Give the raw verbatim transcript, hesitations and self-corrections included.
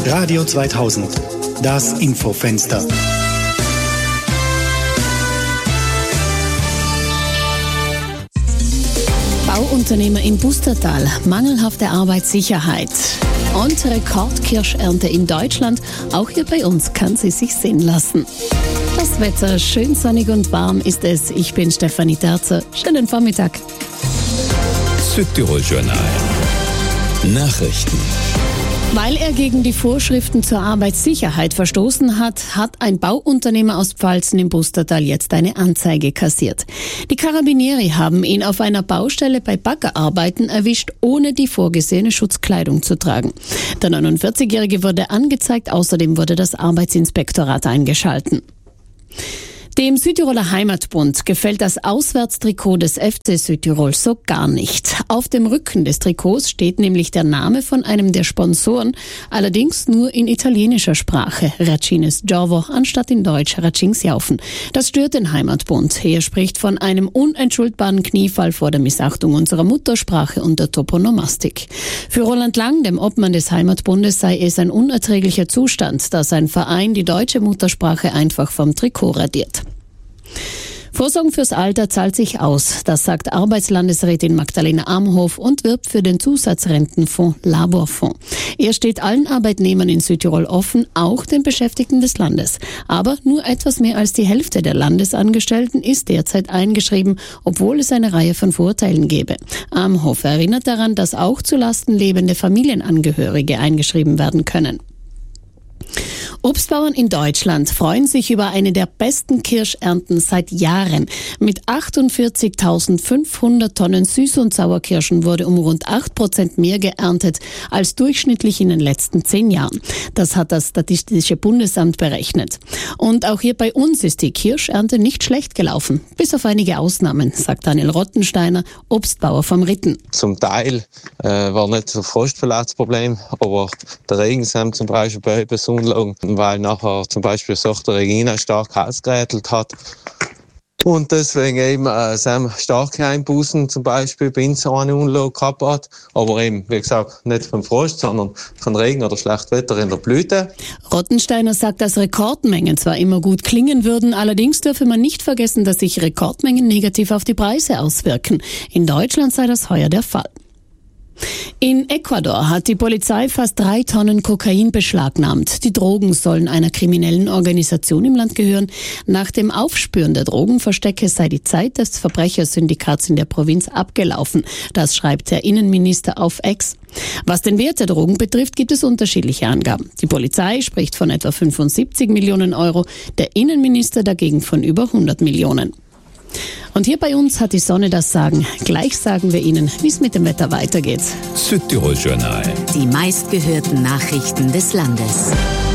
Radio zweitausend, das Infofenster. Bauunternehmer im Bustertal, mangelhafte Arbeitssicherheit und Rekordkirschernte in Deutschland. Auch hier bei uns kann sie sich sehen lassen. Das Wetter schön sonnig und warm ist es. Ich bin Stefanie Terzer. Schönen Vormittag. Südtirol Journal. Nachrichten. Weil er gegen die Vorschriften zur Arbeitssicherheit verstoßen hat, hat ein Bauunternehmer aus Pfalzen im Bustertal jetzt eine Anzeige kassiert. Die Carabinieri haben ihn auf einer Baustelle bei Baggerarbeiten erwischt, ohne die vorgesehene Schutzkleidung zu tragen. Der neunundvierzigjährige wurde angezeigt, außerdem wurde das Arbeitsinspektorat eingeschalten. Dem Südtiroler Heimatbund gefällt das Auswärtstrikot des F C Südtirol so gar nicht. Auf dem Rücken des Trikots steht nämlich der Name von einem der Sponsoren, allerdings nur in italienischer Sprache, Racines Giovo, anstatt in Deutsch Racings Jaufen. Das stört den Heimatbund. Er spricht von einem unentschuldbaren Kniefall vor der Missachtung unserer Muttersprache und der Toponomastik. Für Roland Lang, dem Obmann des Heimatbundes, sei es ein unerträglicher Zustand, dass ein Verein die deutsche Muttersprache einfach vom Trikot radiert. Vorsorgen fürs Alter zahlt sich aus, das sagt Arbeitslandesrätin Magdalena Amhof und wirbt für den Zusatzrentenfonds Laborfonds. Er steht allen Arbeitnehmern in Südtirol offen, auch den Beschäftigten des Landes. Aber nur etwas mehr als die Hälfte der Landesangestellten ist derzeit eingeschrieben, obwohl es eine Reihe von Vorteilen gäbe. Amhof erinnert daran, dass auch zulasten lebende Familienangehörige eingeschrieben werden können. Obstbauern in Deutschland freuen sich über eine der besten Kirschernten seit Jahren. Mit achtundvierzigtausendfünfhundert Tonnen Süß- und Sauerkirschen wurde um rund acht Prozent mehr geerntet als durchschnittlich in den letzten zehn Jahren. Das hat das Statistische Bundesamt berechnet. Und auch hier bei uns ist die Kirschernte nicht schlecht gelaufen. Bis auf einige Ausnahmen, sagt Daniel Rottensteiner, Obstbauer vom Ritten. Zum Teil äh, war nicht so Frostverlatsproblem, aber der Regen sind zum Beispiel bei Besunlagen, weil nachher zum Beispiel so der Regina stark ausgerätelt hat. Und deswegen eben äh, sind starke Einbußen zum Beispiel bei uns eine Unlage gehabt hat. Aber eben, wie gesagt, nicht vom Frost, sondern von Regen oder schlechtem Wetter in der Blüte. Rottensteiner sagt, dass Rekordmengen zwar immer gut klingen würden, allerdings dürfe man nicht vergessen, dass sich Rekordmengen negativ auf die Preise auswirken. In Deutschland sei das heuer der Fall. In Ecuador hat die Polizei fast drei Tonnen Kokain beschlagnahmt. Die Drogen sollen einer kriminellen Organisation im Land gehören. Nach dem Aufspüren der Drogenverstecke sei die Zeit des Verbrechersyndikats in der Provinz abgelaufen. Das schreibt der Innenminister auf X. Was den Wert der Drogen betrifft, gibt es unterschiedliche Angaben. Die Polizei spricht von etwa fünfundsiebzig Millionen Euro, der Innenminister dagegen von über hundert Millionen. Und hier bei uns hat die Sonne das Sagen. Gleich sagen wir Ihnen, wie es mit dem Wetter weitergeht. Südtirol Journal. Die meistgehörten Nachrichten des Landes.